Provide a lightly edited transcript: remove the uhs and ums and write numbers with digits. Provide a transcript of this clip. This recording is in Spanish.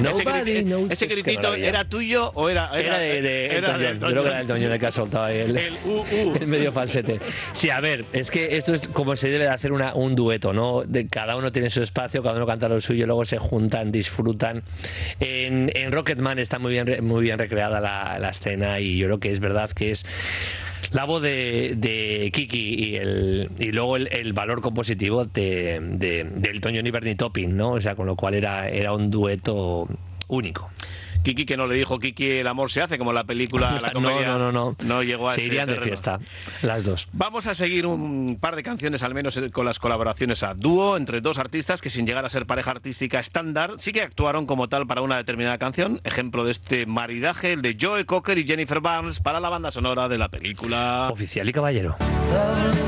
Nobody knows. ¿Ese gritito era tuyo o era de Elton John? Yo creo que era Elton John el que ha soltado ahí el medio falsete. Sí, a ver, es que esto es como se debe de hacer un dueto, ¿no? Cada uno tiene su espacio, cada uno canta lo suyo, luego se juntan, disfrutan. En Rocketman está muy bien recreada la escena, y yo creo que es verdad que es la voz de Kiki y luego el valor compositivo de Elton John y Bernie Taupin, ¿no? O sea, con lo cual era un dueto único. Kiki, que no le dijo Kiki, el amor se hace, como la película, la comedia. No llegó a se ese irían de terreno. fiesta, las dos. Vamos a seguir un par de canciones, al menos con las colaboraciones a dúo entre dos artistas que, sin llegar a ser pareja artística estándar, sí que actuaron como tal para una determinada canción. Ejemplo de este maridaje, el de Joe Cocker y Jennifer Barnes para la banda sonora de la película Oficial y Caballero.